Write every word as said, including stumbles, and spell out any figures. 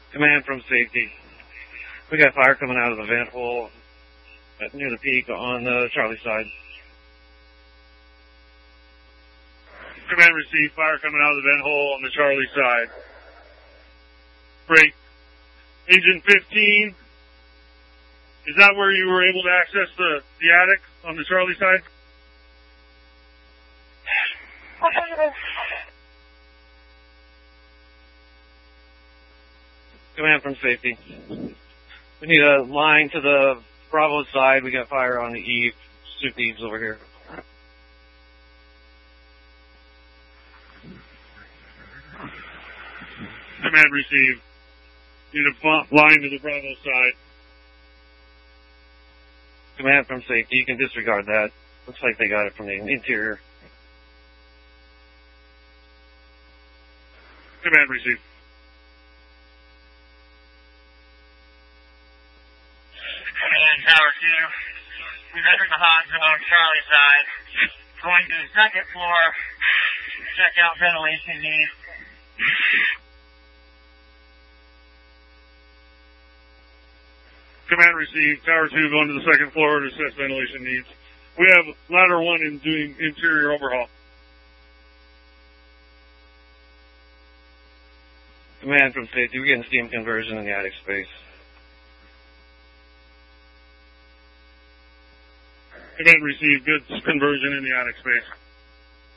Command from safety. We got fire coming out of the vent hole at near the peak on the Charlie side. Command received. Fire coming out of the vent hole on the Charlie side. Great. Agent fifteen, is that where you were able to access the, the attic on the Charlie side? Command from safety. We need a line to the Bravo side. We got fire on the Eve. Soup Eves over here. Command received. Need a line to the Bravo side. Command from safety. You can disregard that. Looks like they got it from the interior. Command received. Command Tower two. We've entered the hot zone, Charlie side. Going to the second floor. Check out ventilation needs. Command received. Tower two going to the second floor to assess ventilation needs. We have ladder one in doing interior overhaul. Command from safety. We're getting steam conversion in the attic space. Command received. Good conversion in the attic space.